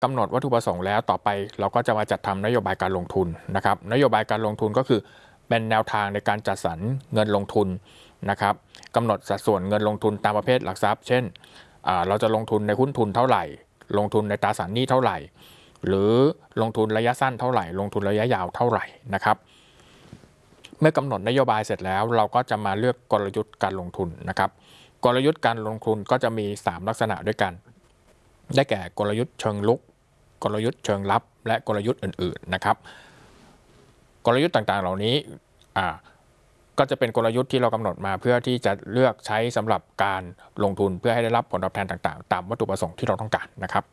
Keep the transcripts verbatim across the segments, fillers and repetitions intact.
กำหนดวัตถุประสงค์แล้วต่อไปเราก็จะมาจัดทำนโยบายการลงทุนนะครับนโยบายการลงทุนก็คือเป็นแนวทางในการจัดสรรเงินลงทุนนะครับกำหนดสัดส่วนเงินลงทุนตามประเภทหลักทรัพย์เช่นเราจะลงทุนในหุ้นทุนเท่าไหร่ลงทุนในตราสารหนี้เท่าไหร่หรือลงทุนระยะสั้นเท่าไหร่ลงทุนระยะยาวเท่าไหร่นะครับเมื่อกำหนดนโยบายเสร็จแล้วเราก็จะมาเลือกกลยุทธ์การลงทุนนะครับกลยุทธ์การลงทุนก็จะมีสามลักษณะด้วยกันได้แก่กลยุทธ์เชิงลุกกลยุทธ์เชิงลับและกลยุทธ์อื่นๆนะครับกลยุทธ์ต่างๆเหล่านี้อ่าก็จะเป็นกลยุทธ์ที่เรากำหนดมาเพื่อที่จะเลือกใช้สำหรับการลงทุนเพื่อให้ได้รับผลตอบแทนต่างๆตามวัตถุประสงค์ที่เราต้องการนะครับ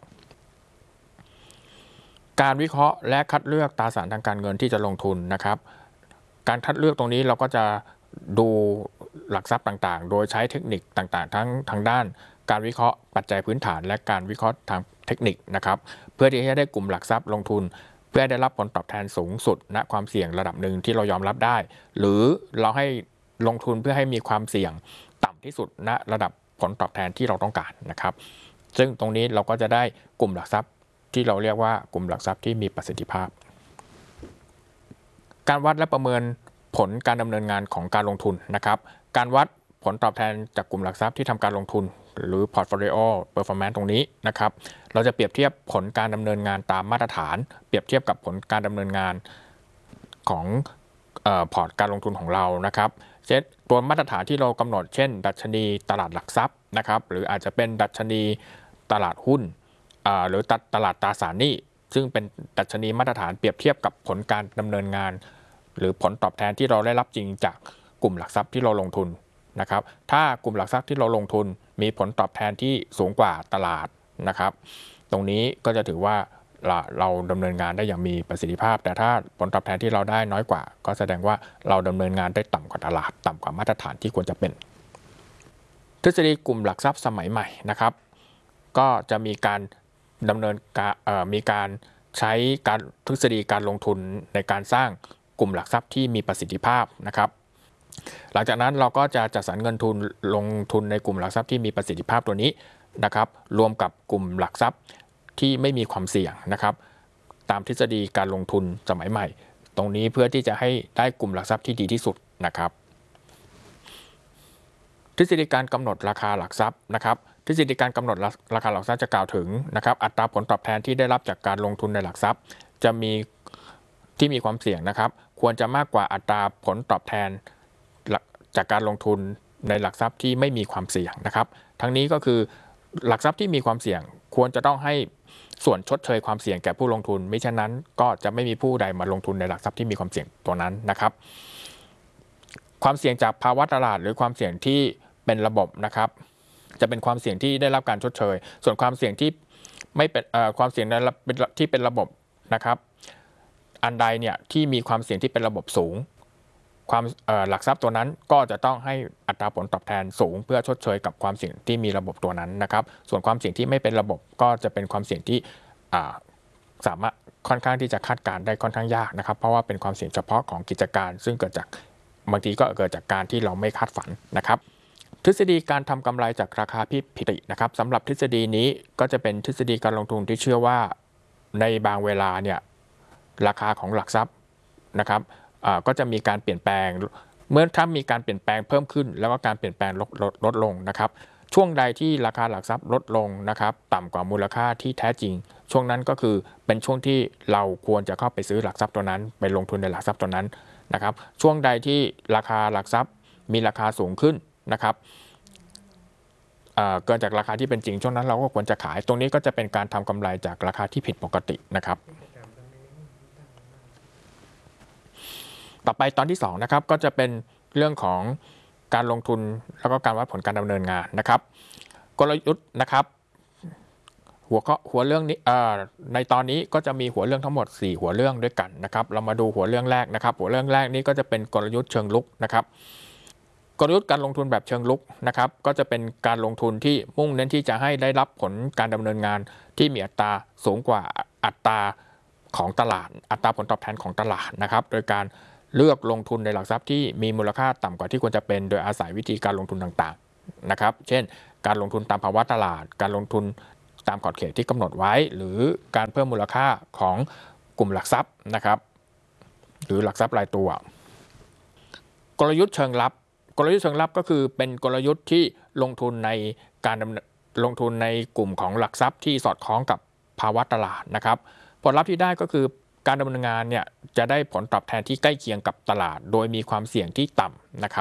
การวิเคราะห์และคัดเลือกตราสารทางการเงินที่จะลงทุนนะครับการคัดเลือกตรงนี้เราก็จะดูหลักทรัพย์ต่างๆโดยใช้เทคนิคต่างๆทั้งทางด้านการวิเคราะห์ปัจจัยพื้นฐานและการวิเคราะห์ทางเทคนิคนะครับเพื่อที่จะได้กลุ่มหลักทรัพย์ลงทุนเพื่อได้รับผลตอบแทนสูงสุดณความเสี่ยงระดับหนึ่งที่เรายอมรับได้หรือเราให้ลงทุนเพื่อให้มีความเสี่ยงต่ำที่สุดณระดับผลตอบแทนที่เราต้องการนะครับซึ่งตรงนี้เราก็จะได้กลุ่มหลักทรัพย์ที่เราเรียกว่ากลุ่มหลักทรัพย์ที่มีประสิทธิภาพการวัดและประเมินผลการดำเนินงานของการลงทุนนะครับการวัดผลตอบแทนจากกลุ่มหลักทรัพย์ที่ทำการลงทุนหรือ portfolio performance ตรงนี้นะครับเราจะเปรียบเทียบผลการดำเนินงานตามมาตรฐานเปรียบเทียบกับผลการดำเนินงานของพอร์ตการลงทุนของเรานะครับเช่นตัวมาตรฐานที่เรากำหนดเช่นดัชนีตลาดหลักทรัพย์นะครับหรืออาจจะเป็นดัชนีตลาดหุ้นหรือตลาดตราสารหนี้ซึ่งเป็นดัชนีมาตรฐานเปรียบเทียบกับผลการดำเนินงานหรือผลตอบแทนที่เราได้รับจริงจากกลุ่มหลักทรัพย์ที่เราลงทุนนะครับถ้ากลุ่มหลักทรัพย์ที่เราลงทุนมีผลตอบแทนที่สูงกว่าตลาดนะครับตรงนี้ก็จะถือว่าเราเราดำเนินงานได้อย่างมีประสิทธิภาพแต่ถ้าผลตอบแทนที่เราได้น้อยกว่าก็แสดงว่าเราดำเนินงานได้ต่ำกว่าตลาดต่ำกว่ามาตรฐานที่ควรจะเป็นทฤษฎีกลุ่มหลักทรัพย์สมัยใหม่นะครับก็จะมีการดำเนินการมีการใช้การทฤษฎีการลงทุนในการสร้างกลุ่มหลักทรัพย์ที่มีประสิทธิภาพนะครับหลังจากนั้นเราก็จะจัดสรรเงินทุนลงทุนในกลุ่มหลักทรัพย์ที่มีประสิทธิภาพตัวนี้นะครับรวมกับกลุ่มหลักทรัพย์ที่ไม่มีความเสี่ยงนะครับตามทฤษฎีการลงทุนสมัยใหม่ตรงนี้เพื่อที่จะให้ได้กลุ่มหลักทรัพย์ที่ดีที่สุดนะครับทฤษฎีการกำหนดราคาหลักทรัพย์นะครับทฤษฎีการกำหนดราคาหลักทรัพย์จะกล่าวถึงนะครับอัตราผลตอบแทนที่ได้รับจากการลงทุนในหลักทรัพย์จะมีที่มีความเสี่ยงนะครับควรจะมากกว่าอัตราผลตอบแทนจากการลงทุนในหลักทรัพย์ที่ไม่มีความเสี่ยงนะครับทั้งนี้ก็คือหลักทรัพย์ที่มีความเสี่ยงควรจะต้องให้ส่วนชดเชยความเสี่ยงแก่ผู้ลงทุนไม่เช่นนั้นก็จะไม่มีผู้ใดมาลงทุนในหลักทรัพย์ที่มีความเสี่ยงตัวนั้นนะครับความเสี่ยงจากภาวะตลาดหรือความเสี่ยงที่เป็นระบบนะครับจะเป็นความเสี่ยงที่ได้รับการชดเชยส่วนความเสี่ยงที่ไม่เป็นความเสี่ยงที่เป็นระบบนะครับอันใดเนี่ยที่มีความเสี่ยงที่เป็นระบบสูงความหลักทรัพย์ตัวนั้นก็จะต้องให้อัตราผลตอบแทนสูงเพื่อชดเชยกับความเสี่ยงที่มีระบบตัวนั้นนะครับส่วนความเสี่ยงที่ไม่เป็นระบบก็จะเป็นความเสี่ยงที่สามารถค่อนข้างที่จะคาดการได้ค่อนข้างยากนะครับเพราะว่าเป็นความเสี่ยงเฉพาะของกิจการซึ่งเกิดจากบางทีก็เกิดจากการที่เราไม่คาดฝันนะครับทฤษฎีการทำกำไรจากราคาที่ผิดปกตินะครับสำหรับทฤษฎีนี้ก็จะเป็นทฤษฎีการลงทุนที่เชื่อว่าในบางเวลาเนี่ยราคาของหลักทรัพย์นะครับก็จะมีการเปลี่ยนแปลงเมื่อถ้ามีการเปลี่ยนแปลงเพิ่มขึ้นแล้วก็การเปลี่ยนแปลงลดลดลดลงนะครับช่วงใดที่ราคาหลักทรัพย์ลดลงนะครับต่ำกว่ามูลค่าที่แท้จริงช่วงนั้นก็คือเป็นช่วงที่เราควรจะเข้าไปซื้อหลักทรัพย์ตัวนั้นไปลงทุนในหลักทรัพย์ตัวนั้นนะครับช่วงใดที่ราคาหลักทรัพย์มีราคาสูงขึ้นนะครับเกินจากราคาที่เป็นจริงช่วงนั้นเราก็ควรจะขายตรงนี้ก็จะเป็นการทำกำไรจากราคาที่ผิดปกตินะครับต่อไปตอนที่สองนะครับก็จะเป็นเรื่องของการลงทุนแล้วก็การวัดผลการดำเนินงานนะครับกลยุทธ์นะครับหัวข้อหัวเรื่องนี้ในตอนนี้ก็จะมีหัวเรื่องทั้งหมดสี่หัวเรื่องด้วยกันนะครับเรามาดูหัวเรื่องแรกนะครับหัวเรื่องแรกนี้ก็จะเป็นกลยุทธ์เชิงลุกนะครับกลยุทธ์การลงทุนแบบเชิงลุกนะครับก็จะเป็นการลงทุนที่มุ่งเน้นที่จะให้ได้รับผลการดำเนินงานที่มีอัตราสูงกว่าอัตราของตลาดอัตราผลตอบแทนของตลาดนะครับโดยการเลือกลงทุนในหลักทรัพย์ที่มีมูลค่าต่ำกว่าที่ควรจะเป็นโดยอาศัยวิธีการลงทุนต่างๆนะครับเช่นการลงทุนตามภาวะตลาดการลงทุนตามขอบเขตที่กำหนดไว้หรือการเพิ่มมูลค่าของกลุ่มหลักทรัพย์นะครับหรือหลักทรัพย์รายตัวกลยุทธ์เชิงลับกลยุทธ์เชิงลับก็คือเป็นกลยุทธ์ที่ลงทุนในการลงทุนในกลุ่มของหลักทรัพย์ที่สอดคล้องกับภาวะตลาดนะครับผลลัพธ์ที่ได้ก็คือการดำเนินงานเนี่ยจะได้ผลตอบแทนที่ใกล้เคียงกับตลาดโดยมีความเสี่ยงที่ต่ำนะครับ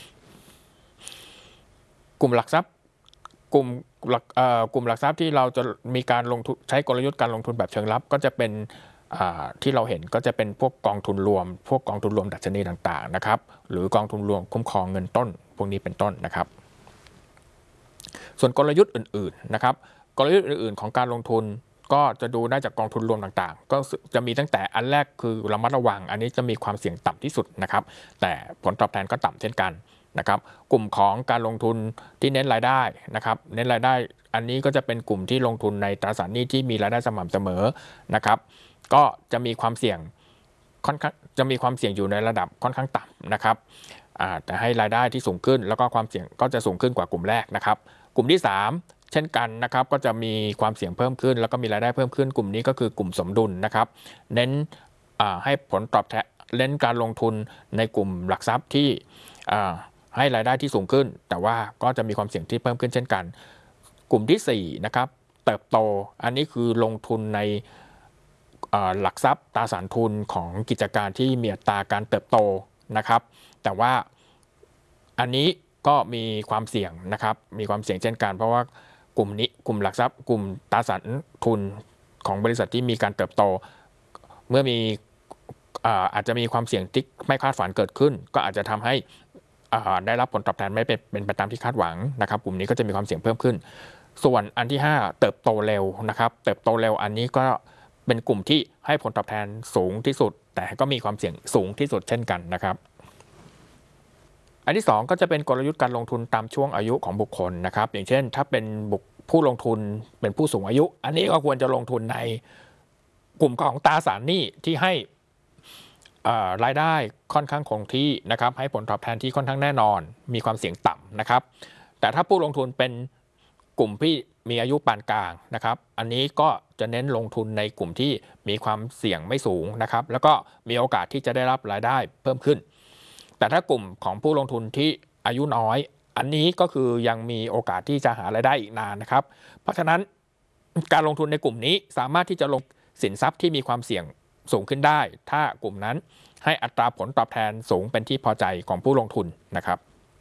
กลุ่มหลักทรัพย์กลุ่มหลักเอ่อกลุ่มหลักทรัพย์ที่เราจะมีการลงทุนใช้กลยุทธ์การลงทุนแบบเชิงลับก็จะเป็นที่เราเห็นก็จะเป็นพวกกองทุนรวมพวกกองทุนรวมดัชนีต่างๆนะครับหรือกองทุนรวมคุ้มครองเงินต้นพวกนี้เป็นต้นนะครับส่วนกลยุทธ์อื่นๆนะครับกลยุทธ์อื่นๆของการลงทุนก็จะดูได้จากกองทุนรวมต่างๆก็จะมีตั้งแต่อันแรกคือระมัดระวังอันนี้จะมีความเสี่ยงต่ำที่สุดนะครับแต่ผลตอบแทนก็ต่ำเช่นกันนะครับกลุ่มของการลงทุนที่เน้นรายได้นะครับเน้นรายได้อันนี้ก็จะเป็นกลุ่มที่ลงทุนในตราสารหนี้ที่มีรายได้สม่ำเสมอนะครับก็จะมีความเสี่ยงค่อนข้างจะมีความเสี่ยงอยู่ในระดับค่อนข้างต่ำนะครับแต่ให้รายได้ที่สูงขึ้นแล้วก็ความเสี่ยงก็จะสูงขึ้นกว่ากลุ่มแรกนะครับกลุ่มที่สามเช่นกันนะครับก็จะมีความเสี่ยงเพิ่มขึ้นแล้วก็มีรายได้เพิ่มขึ้นกลุ่มนี้ก็คือกลุ่มสมดุลนะครับเน้นให้ผลตอบแทนเน้นการลงทุนในกลุ่มหลักทรัพย์ที่ให้รายได้ที่สูงขึ้นแต่ว่าก็จะมีความเสี่ยงที่เพิ่มขึ้นเช่นกันกลุ่มที่สี่นะครับเติบโตอันนี้คือลงทุนในหลักทรัพย์ตราสารทุนของกิจการที่มีอัตราการเติบโตนะครับแต่ว่าอันนี้ก็มีความเสี่ยงนะครับมีความเสี่ยงเช่นกันเพราะว่ากลุ่มนี้กลุ่มหลักทรัพย์กลุ่มตราสารทุนของบริษัทที่มีการเติบโตเมื่อมีอาจจะมีความเสี่ยงที่ไม่คาดฝันเกิดขึ้นก็อาจจะทำให้ได้รับผลตอบแทนไม่เป็นไปตามที่คาดหวังนะครับกลุ่มนี้ก็จะมีความเสี่ยงเพิ่มขึ้นส่วนอันที่ห้าเติบโตเร็วนะครับเติบโตเร็วอันนี้ก็เป็นกลุ่มที่ให้ผลตอบแทนสูงที่สุดแต่ก็มีความเสี่ยงสูงที่สุดเช่นกันนะครับอันที่สองก็จะเป็นกลยุทธ์การลงทุนตามช่วงอายุของบุคคลนะครับอย่างเช่นถ้าเป็นบุคผู้ลงทุนเป็นผู้สูงอายุอันนี้ก็ควรจะลงทุนในกลุ่มของตราสารหนี้ที่ให้รายได้ค่อนข้างคงที่นะครับให้ผลตอบแทนที่ค่อนข้างแน่นอนมีความเสี่ยงต่ำนะครับแต่ถ้าผู้ลงทุนเป็นกลุ่มที่มีอายุปานกลางนะครับอันนี้ก็จะเน้นลงทุนในกลุ่มที่มีความเสี่ยงไม่สูงนะครับแล้วก็มีโอกาสที่จะได้รับรายได้เพิ่มขึ้นแต่ถ้ากลุ่มของผู้ลงทุนที่อายุน้อยอันนี้ก็คือยังมีโอกาสที่จะหารายได้อีกนานนะครับเพราะฉะนั้นการลงทุนในกลุ่มนี้สามารถที่จะลงสินทรัพย์ที่มีความเสี่ยงสูงขึ้นได้ถ้ากลุ่มนั้นให้อัตราผลตอบแทนสูงเป็นที่พอใจของผู้ลงทุนนะครับ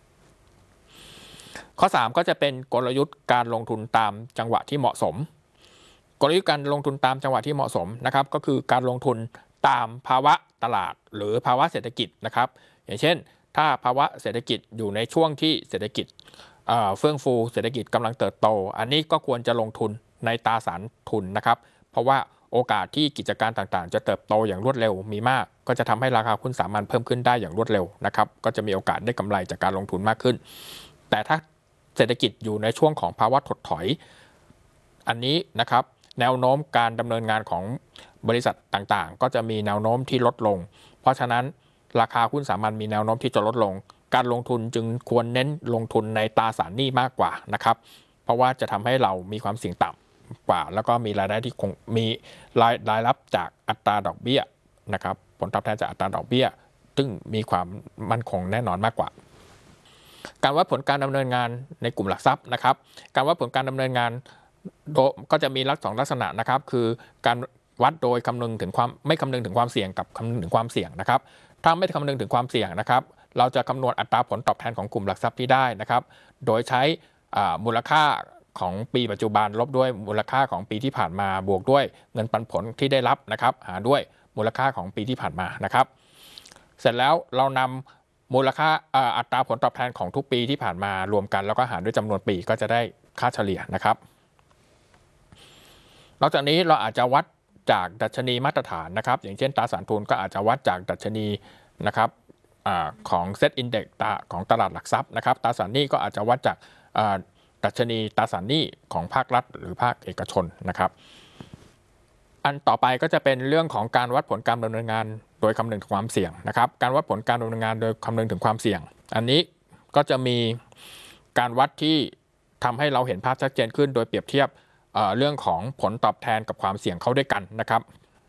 ข้อสามก็จะเป็นกลยุทธ์การลงทุนตามจังหวะที่เหมาะสมกลยุทธ์การลงทุนตามจังหวะที่เหมาะสมนะครับก็คือการลงทุนตามภาวะตลาดหรือภาวะเศรษฐกิจนะครับอย่างเช่นถ้าภาวะเศรษฐกิจอยู่ในช่วงที่เศรษฐกิจเฟื่องฟูเศรษฐกิจกำลังเติบโตอันนี้ก็ควรจะลงทุนในตราสารทุนนะครับเพราะว่าโอกาสที่กิจการต่างๆจะเติบโตอย่างรวดเร็วมีมากก็จะทำให้ราคาหุ้นสามัญเพิ่มขึ้นได้อย่างรวดเร็วนะครับก็จะมีโอกาสได้กำไรจากการลงทุนมากขึ้นแต่ถ้าเศรษฐกิจอยู่ในช่วงของภาวะถดถอยอันนี้นะครับแนวโน้มการดำเนินงานของบริษัทต่างๆก็จะมีแนวโน้มที่ลดลงเพราะฉะนั้นราคาหุ้นสามัญมีแนวโน้มที่จะลดลงการลงทุนจึงควรเน้นลงทุนในตราสารหนี้มากกว่านะครับเพราะว่าจะทำให้เรามีความเสี่ยงต่ำกว่าแล้วก็มีรายได้ที่คงมีรายรายรับจากอัตราดอกเบี้ยนะครับผลตอบแทนจากอัตราดอกเบี้ยซึ่งมีความมั่นคงแน่นอนมากกว่าการวัดผลการดำเนินงานในกลุ่มหลักทรัพย์นะครับการวัดผลการดำเนินงานก็จะมีลักษณะสองลักษณะนะครับคือการวัดโดยคำนึงถึงความไม่คำนึงถึงความเสี่ยงกับคำนึงถึงความเสี่ยงนะครับถ้าไม่คำนึงถึงความเสี่ยงนะครับเราจะคำนวณอัตราผลตอบแทนของกลุ่มหลักทรัพย์ที่ได้นะครับโดยใช้มูลค่าของปีปัจจุบันลบด้วยมูลค่าของปีที่ผ่านมาบวกด้วยเงินปันผลที่ได้รับนะครับหาด้วยมูลค่าของปีที่ผ่านมานะครับเสร็จแล้วเรานำมูลค่าอัตราผลตอบแทนของทุกปีที่ผ่านมารวมกันแล้วก็หารด้วยจำนวนปีก็จะได้ค่าเฉลี่ยนะครับนอกจากนี้เราอาจจะวัดจากดัชนีมาตรฐานนะครับอย่างเช่นตราสารทุนก็อาจจะวัดจากดัชนีนะครับอของ Set Index ของตลาดหลักทรัพย์นะครับตราสารหนี้ก็อาจจะวัดจากดัชนีตราสารหนี้ของภาครัฐหรือภาคเอกชนนะครับอันต่อไปก็จะเป็นเรื่องของการวัดผลการดำเนินงานโดยคำนึงถึงความเสี่ยงนะครับการวัดผลการดำเนินงานโดยคำนึงถึงความเสี่ยงอันนี้ก็จะมีการวัดที่ทำให้เราเห็นภาพชัดเจนขึ้นโดยเปรียบเทียบเอ่อเรื่องของผลตอบแทนกับความเสี่ยงเข้าด้วยกันนะครับ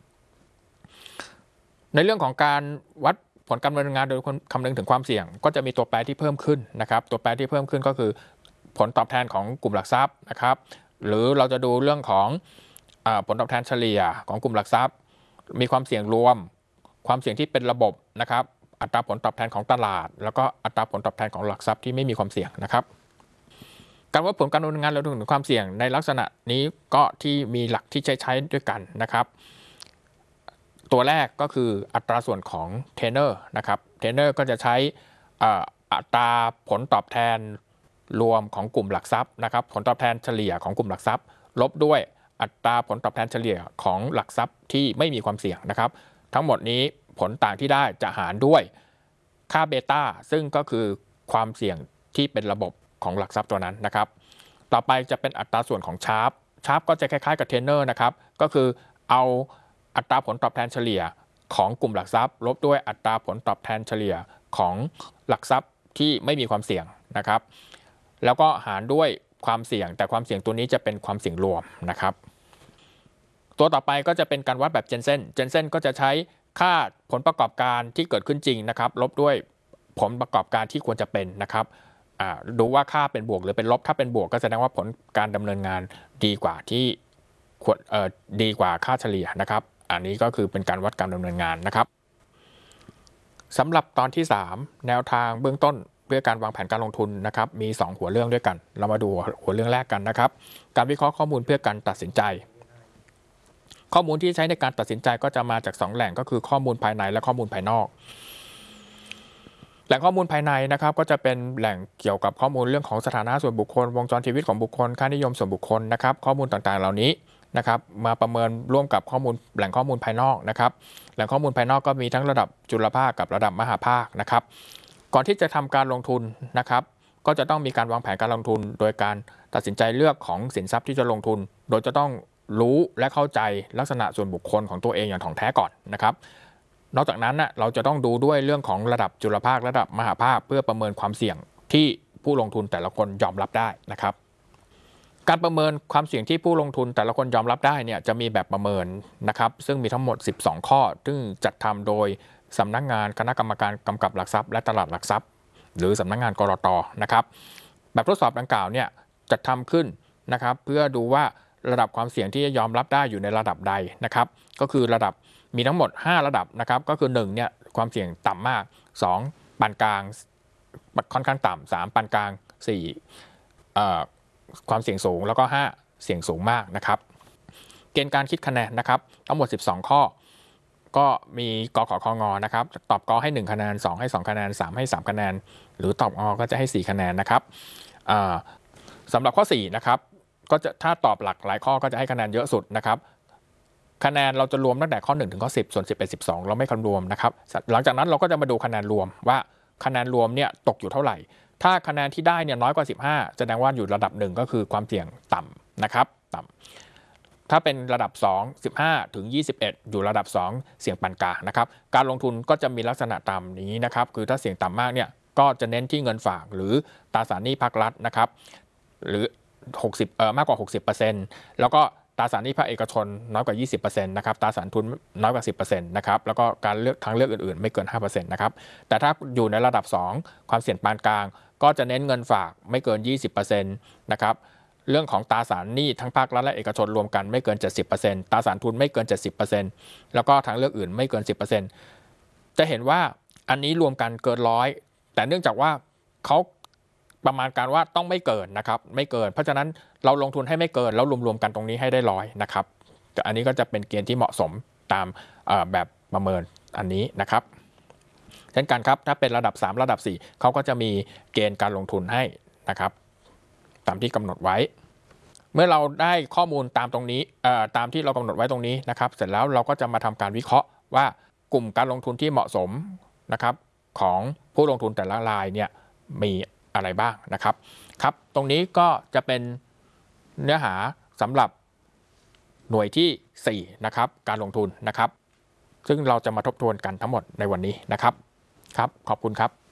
ในเรื่องของการวัดผลการดำเนินงานโดยคำนึงถึงความเสี่ยงก็จะมีตัวแปรที่เพิ่มขึ้นนะครับตัวแปรที่เพิ่มขึ้นก็คือผลตอบแทนของกลุ่มหลักทรัพย์นะครับหรือเราจะดูเรื่องของอ่าผลตอบแทนเฉลี่ยของกลุ่มหลักทรัพย์มีความเสี่ยงรวมความเสี่ยงที่เป็นระบบนะครับอัตราผลตอบแทนของตลาดแล้วก็อัตราผลตอบแทนของหลักทรัพย์ที่ไม่มีความเสี่ยงนะครับการวัดผลการดำเนินงานเราดูถึงความเสี่ยงในลักษณะนี้ก็ที่มีหลักที่ใช้ใช้ด้วยกันนะครับตัวแรกก็คืออัตราส่วนของเทรนเนอร์นะครับเทรนเนอร์ก็จะใช้อัตราผลตอบแทนรวมของกลุ่มหลักทรัพย์นะครับผลตอบแทนเฉลี่ยของกลุ่มหลักทรัพย์ลบด้วยอัตราผลตอบแทนเฉลี่ยของหลักทรัพย์ที่ไม่มีความเสี่ยงนะครับทั้งหมดนี้ผลต่างที่ได้จะหารด้วยค่าเบต้าซึ่งก็คือความเสี่ยงที่เป็นระบบของหลักทรัพย์ตัวนั้นนะครับต่อไปจะเป็นอัตราส่วนของชาร์ปชาร์ปก็จะคล้ายๆกับเทรนเนอร์นะครับก็คือเอาอัตราผลตอบแทนเฉลี่ยของกลุ่มหลักทรัพย์ลบด้วยอัตราผลตอบแทนเฉลี่ยของหลักทรัพย์ที่ไม่มีความเสี่ยงนะครับแล้วก็หารด้วยความเสี่ยงแต่ความเสี่ยงตัวนี้จะเป็นความเสี่ยงรวมนะครับตัวต่อไปก็จะเป็นการวัดแบบเจนเซนเจนเซนก็จะใช้ค่าผลประกอบการที่เกิดขึ้นจริงนะครับลบด้วยผลประกอบการที่ควรจะเป็นนะครับดูว่าค่าเป็นบวกหรือเป็นลบถ้าเป็นบวกก็แสดงว่าผลการดำเนินงานดีกว่าที่ควรดีกว่าค่าเฉลี่ยนะครับอันนี้ก็คือเป็นการวัดการดำเนินงานนะครับสำหรับตอนที่สามแนวทางเบื้องต้นเพื่อการวางแผนการลงทุนนะครับมีสองหัวเรื่องด้วยกันเรามาดูหัวเรื่องแรกกันนะครับการวิเคราะห์ข้อมูลเพื่อการตัดสินใจข้อมูลที่ใช้ในการตัดสินใจก็จะมาจากสองแหล่งก็คือข้อมูลภายในและข้อมูลภายนอกแหล่งข้อมูลภายในนะครับก็จะเป็นแหล่งเกี่ยวกับข้อมูลเรื่องของสถานะส่วนบุคคลวงจรชีวิตของบุคคลค่านิยมส่วนบุคคลนะครับข้อมูลต่างๆเหล่านี้นะครับมาประเมินร่วมกับข้อมูลแหล่งข้อมูลภายนอกนะครับแหล่งข้อมูลภายนอกก็มีทั้งระดับจุลภาคกับระดับมหาภาคนะครับก่อนที่จะทำการลงทุนนะครับก็จะต้องมีการวางแผนการลงทุนโดยการตัดสินใจเลือกของสินทรัพย์ที่จะลงทุนโดยจะต้องรู้และเข้าใจลักษณะส่วนบุคคลของตัวเองอย่างถ่องแท้ก่อนนะครับนอกจากนั้นนะเราจะต้องดูด้วยเรื่องของระดับจุลภาคระดับมหาภาคเพื่อประเมินความเสี่ยงที่ผู้ลงทุนแต่ละคนยอมรับได้นะครับการประเมินความเสี่ยงที่ผู้ลงทุนแต่ละคนยอมรับได้เนี่ยจะมีแบบประเมินนะครับซึ่งมีทั้งหมดสิบสองข้อซึ่งจัดทำโดยสำนักงานคณะกรรมการกำกับหลักทรัพย์และตลาดหลักทรัพย์หรือสำนักงานกรต.นะครับแบบทดสอบดังกล่าวเนี่ยจัดทำขึ้นนะครับเพื่อดูว่าระดับความเสี่ยงที่จะยอมรับได้อยู่ในระดับใดนะครับก็คือระดับมีทั้งหมดห้าระดับนะครับก็คือหนึ่งเนี่ยความเสี่ยงต่ำมากสองปานกลางค่อนข้างต่ำสามปานกลางสี่เอ่อความเสี่ยงสูงแล้วก็ห้าเสี่ยงสูงมากนะครับเกณฑ์การคิดคะแนนนะครับทั้งหมดสิบสองข้อก็มีกขคงนะครับตอบกให้หนึ่งคะแนนสองให้สองคะแนนสามให้สามคะแนนหรือตอบงก็จะให้สี่คะแนนนะครับสำหรับข้อสี่นะครับก็จะถ้าตอบหลักหลายข้อก็จะให้คะแนนเยอะสุดนะครับคะแนนเราจะรวมตั้งแต่ข้อหนึ่งถึงข้อสิบส่วนสิบเอ็ด สิบสองเราไม่คำรวมนะครับหลังจากนั้นเราก็จะมาดูคะแนนรวมว่าคะแนนรวมเนี่ยตกอยู่เท่าไหร่ถ้าคะแนนที่ได้เนี่ยน้อยกว่าสิบห้าแสดงว่าอยู่ระดับหนึ่งก็คือความเสี่ยงต่ำนะครับต่ำถ้าเป็นระดับสอง สิบห้าถึงยี่สิบเอ็ดอยู่ระดับสองเสี่ยงปานกลางนะครับการลงทุนก็จะมีลักษณะตามนี้นะครับคือถ้าเสี่ยงต่ำมากเนี่ยก็จะเน้นที่เงินฝากหรือตราสารหนี้ภาครัฐนะครับหรือหกสิบเอ่อมากกว่า หกสิบเปอร์เซ็นต์ แล้วก็ตราสารหนี้ภาคเอกชนน้อยกว่า ยี่สิบเปอร์เซ็นต์ นะครับตราสารทุนน้อยกว่า สิบเปอร์เซ็นต์ นะครับแล้วก็การเลือกทางเลือกอื่นๆไม่เกิน ห้าเปอร์เซ็นต์ นะครับแต่ถ้าอยู่ในระดับสองความเสี่ยงปานกลางก็จะเน้นเงินฝากไม่เกิน ยี่สิบเปอร์เซ็นต์ นะครับเรื่องของตราสารหนี้ทั้งภาครัฐและเอกชนรวมกันไม่เกิน เจ็ดสิบเปอร์เซ็นต์ ตราสารทุนไม่เกิน เจ็ดสิบเปอร์เซ็นต์ แล้วก็ทางเลือกอื่นไม่เกิน สิบเปอร์เซ็นต์ จะเห็นว่าอันนี้รวมกันเกินร้อยแต่เนื่องจากว่าเขาประมาณการว่าต้องไม่เกินนะครับไม่เกินเพราะฉะนั้นเราลงทุนให้ไม่เกินแล้วรวมๆกันตรงนี้ให้ได้ร้อยนะครับแต่อันนี้ก็จะเป็นเกณฑ์ที่เหมาะสมตามแบบประเมินอันนี้นะครับเช่นกันครับถ้าเป็นระดับสามระดับสี่เขาก็จะมีเกณฑ์การลงทุนให้นะครับตามที่กำหนดไว้เมื่อเราได้ข้อมูลตามตรงนี้ตามที่เรากำหนดไว้ตรงนี้นะครับเสร็จแล้วเราก็จะมาทำการวิเคราะห์ว่ากลุ่มการลงทุนที่เหมาะสมนะครับของผู้ลงทุนแต่ละรายเนี่ยมีอะไรบ้างนะครับครับตรงนี้ก็จะเป็นเนื้อหาสำหรับหน่วยที่สี่นะครับการลงทุนนะครับซึ่งเราจะมาทบทวนกันทั้งหมดในวันนี้นะครับครับขอบคุณครับ